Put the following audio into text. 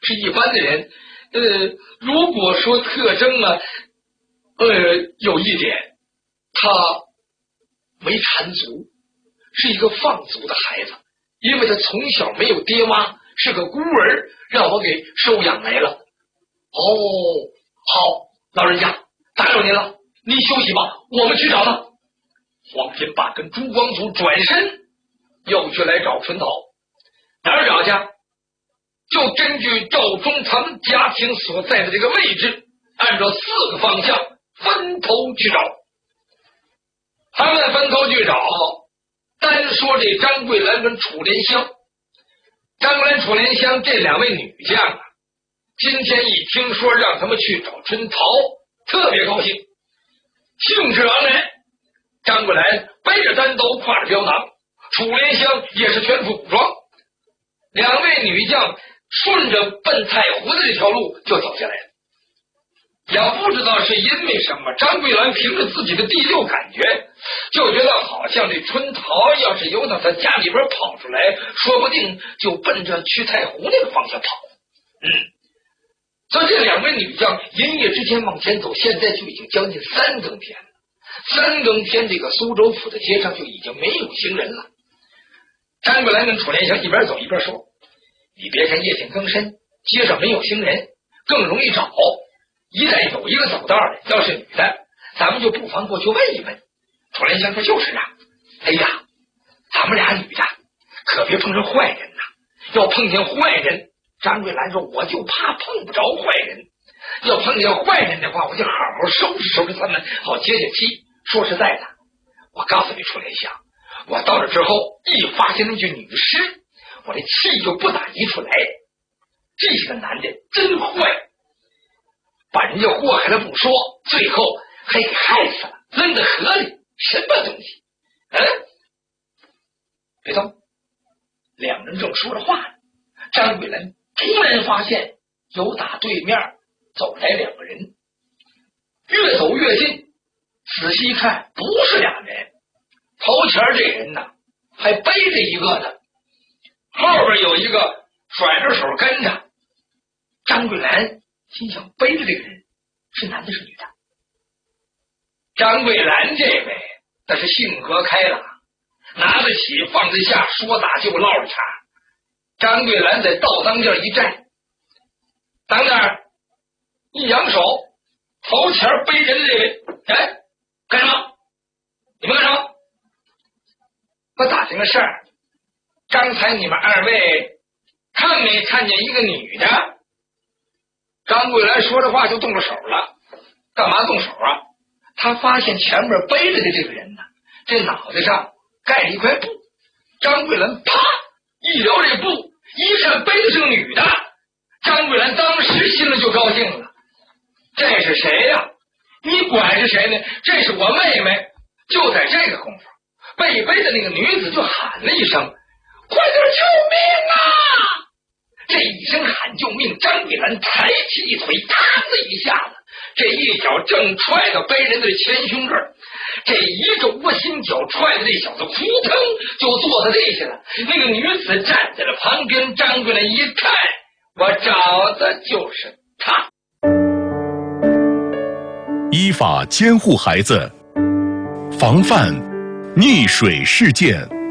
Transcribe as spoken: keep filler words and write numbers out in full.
是一般的人。呃，如果说特征啊，呃，有一点，他没缠足，是一个放足的孩子，因为他从小没有爹妈，是个孤儿，让我给收养来了。哦，好，老人家，打扰您了，您休息吧，我们去找他。黄金霸跟朱光祖转身又去来找春桃，哪儿找去？就根据赵忠他们家庭所在的这个位置，按照四个方向分头去找。他们分头去找，单说这张桂兰跟楚莲香，张桂兰、楚莲香这两位女将啊，今天一听说让他们去找春桃，特别高兴，兴致盎然。张桂兰背着单刀，挎着镖囊，楚莲香也是全副武装，两位女将顺着奔太湖的这条路就走下来了。也不知道是因为什么，张桂兰凭着自己的第六感觉，就觉得好像这春桃要是由到他家里边跑出来，说不定就奔着去太湖那个方向跑。嗯，所以这两位女将一夜之间往前走，现在就已经将近三更天了。三更天，这个苏州府的街上就已经没有行人了。张桂兰跟楚莲香一边走一边说：“你别看夜景更深，街上没有行人，更容易找。一旦有一个走道的，要是女的，咱们就不妨过去问一问。”楚莲香说：“就是啊，哎呀，咱们俩女的可别碰上坏人呐！要碰见坏人，张桂兰说我就怕碰不着坏人。要碰见坏人的话，我就好好收拾收拾他们，好解解气。说实在的，我告诉你，楚莲香，我到了之后，一发现那具女尸，我这气就不打一处来。这些个男的真坏，把人家祸害了不说，最后还给害死了，扔在河里，什么东西？嗯，别动！两人正说着话呢，张桂兰突然发现有打对面走来两个人，越走越近，仔细一看，不是俩人，头前这人呢还背着一个呢，后边有一个甩着手跟着。张桂兰心想，背着这个人是男的是女的？张桂兰这位那是性格开朗，拿得起放得下，说打就唠着茬。张桂兰在道当间一站，当那儿一扬手，头前背人的这位，哎，干什么？你们干什么？我打听个事儿，刚才你们二位看没看见一个女的？张桂兰说着话就动了手了。干嘛动手啊？他发现前面背着的这个人呢，这脑袋上盖了一块布。张桂兰啪一撩这布，一看背的是个女的。张桂兰当时心里就高兴了，这是谁呀、啊？你管是谁呢？这是我妹妹。就在这个功夫，背背的那个女子就喊了一声：“快点救命啊！”这一声喊救命，张桂兰抬起一腿，嘡的一下子，这一脚正踹到背人的前胸这儿，这一个窝心脚踹的这小子扑腾就坐在地下了。那个女子站在了旁边，张桂兰一看，我找的就是他。 依法监护孩子，防范溺水事件。